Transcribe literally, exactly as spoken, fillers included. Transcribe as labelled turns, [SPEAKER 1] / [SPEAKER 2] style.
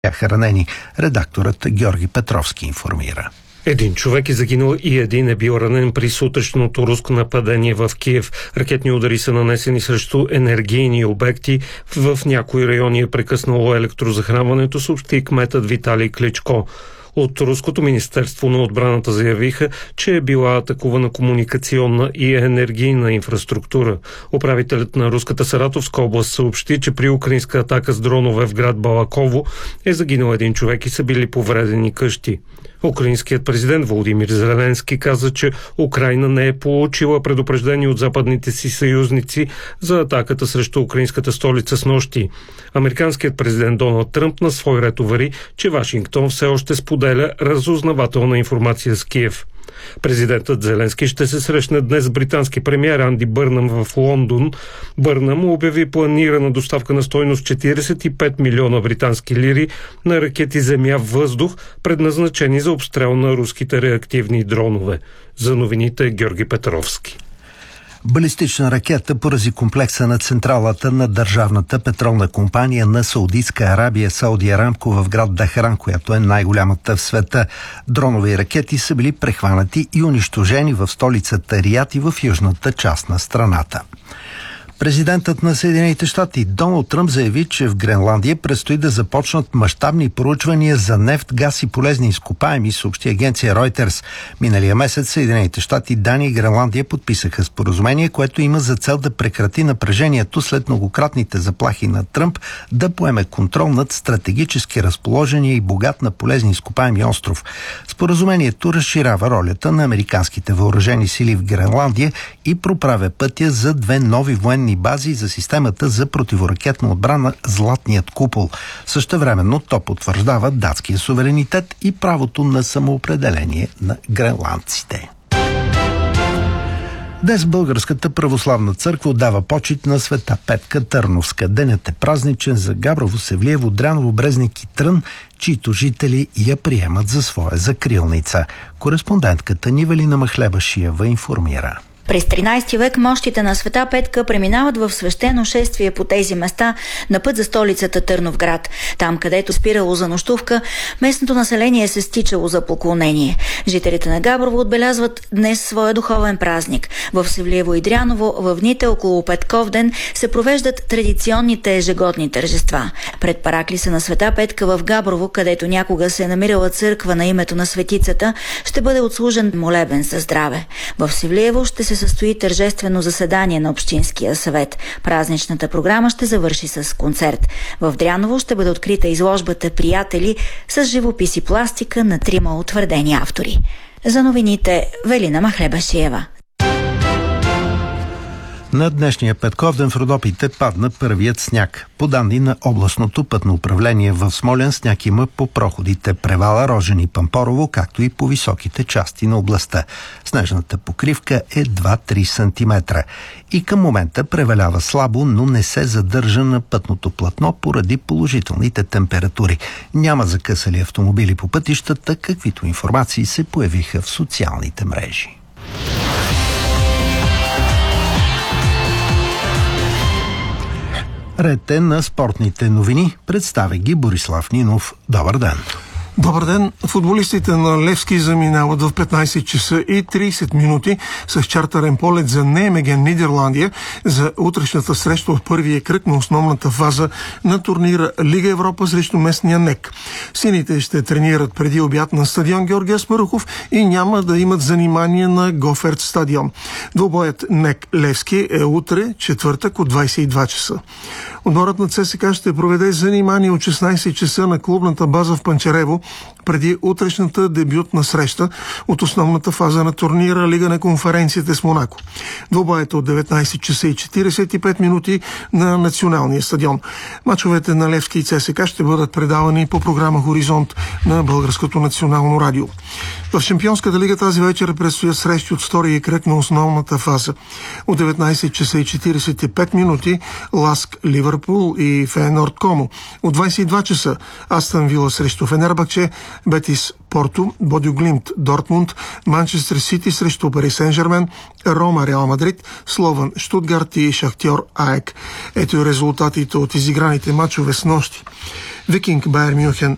[SPEAKER 1] бяха ранени. Редакторът Георги Петровски информира.
[SPEAKER 2] Един човек е загинал и един е бил ранен при сутрешното руско нападение в Киев. Ракетни удари са нанесени срещу енергийни обекти. В някои райони е прекъснало електрозахранването, съобщи кметът Виталий Кличко. От Руското министерство на отбраната заявиха, че е била атакувана комуникационна и енергийна инфраструктура. Управителят на руската Саратовска област съобщи, че при украинска атака с дронове в град Балаково е загинал един човек и са били повредени къщи. Украинският президент Володимир Зеленски каза, че Украйна не е получила предупреждение от западните си съюзници за атаката срещу украинската столица снощи. Американският президент Доналд Тръмп на свой ред увери, че Вашингтон все още споделя разузнавателна информация с Киев. Президентът Зеленски ще се срещне днес с британски премиер Анди Бърнам в Лондон. Бърнам обяви планирана доставка на стойност четиридесет и пет милиона британски лири на ракети земя-въздух, предназначени за обстрел на руските реактивни дронове. За новините Георги Петровски.
[SPEAKER 1] Балистична ракета порази комплекса на централата на държавната петролна компания на Саудитска Арабия Сауди Арамко в град Дахран, която е най-голямата в света. Дронови ракети са били прехванати и унищожени в столицата Риад и в южната част на страната. Президентът на Съединените щати Доналд Тръмп заяви, че в Гренландия предстои да започнат мащабни проучвания за нефт, газ и полезни изкопаеми, съобщи агенция Reuters. Миналия месец Съединените щати, Дания и Гренландия подписаха споразумение, което има за цел да прекрати напрежението след многократните заплахи на Тръмп да поеме контрол над стратегически разположения и богат на полезни изкопаеми остров. Споразумението разширява ролята на американските въоръжени сили в Гренландия и проправя пътя за две нови военни бази за системата за противоракетна отбрана Златният купол. Същевременно то потвърждава датския суверенитет и правото на самоопределение на гренландците. Днес Българската православна църква отдава почит на Света Петка Търновска. Денят е празничен за Габрово, Севлиево, Дряново, Брезник и Трън, чието жители я приемат за своя закрилница. Кореспондентката Нивелина Махлебашиева информира.
[SPEAKER 3] През тринайсети век мощите на Света Петка преминават в свещено шествие по тези места на път за столицата Търновград. Там, където спирало за нощувка, местното население се стичало за поклонение. Жителите на Габрово отбелязват днес своя духовен празник. В Севлиево и Дряново в дните около Петков ден се провеждат традиционните ежегодни тържества. Пред параклиса на Света Петка в Габрово, където някога се е намирала църква на името на светицата, ще бъде отслужен молебен за здраве. В Севлиево ще се състои тържествено заседание на Общинския съвет. Празничната програма ще завърши с концерт. В Дряново ще бъде открита изложбата «Приятели» с живопис и пластика на трима утвърдени автори. За новините Велина Махлебашиева.
[SPEAKER 1] На днешния Петковден в Родопите падна първият сняг. По данни на областното пътно управление в Смолян, сняг има по проходите Превала, Рожен и Пампорово, както и по високите части на областта. Снежната покривка е два-три сантиметра. И към момента превалява слабо, но не се задържа на пътното платно поради положителните температури. Няма закъсали автомобили по пътищата, каквито информации се появиха в социалните мрежи. Ред е на спортните новини. Представя ги Борислав Нинов. Добър ден!
[SPEAKER 4] Добър ден! Футболистите на Левски заминават в петнайсет часа и трийсет минути с чартърен полет за Неймеген, Нидерландия, за утрешната среща от първия кръг на основната фаза на турнира Лига Европа срещу местния НЕК. Сините ще тренират преди обяд на стадион Георги Аспарухов и няма да имат занимание на Гоферт стадион. Двубоят НЕК Левски е утре, четвъртък от двайсет и два часа. Отборът на ЦСКА ще проведе занимание от шестнайсет часа на клубната база в Панчарево преди утрешната дебютна среща от основната фаза на турнира Лига на конференцията с Монако. Двубоят от деветнайсет часа и четирийсет и пет минути на националния стадион. Мачовете на Левски и ЦСКА ще бъдат предавани по програма Хоризонт на Българското национално радио. В Шампионската лига тази вечер предстоят срещи от втория кръг на основната фаза. От деветнайсет часа и четирийсет и пет минути Ласк Ливърпул и Фейенорд Комо. От двайсет и два часа Астън Вила срещу Фенербахче, Бетис Порто, Бодюглимт Дортмунд, Манчестър Сити срещу Пари Сен-Жермен, Рома Реал Мадрид, Слован Штутгарт и Шахтьор Аек. Ето и резултатите от изиграните мачове с нощи. Викинг Байер Мюнхен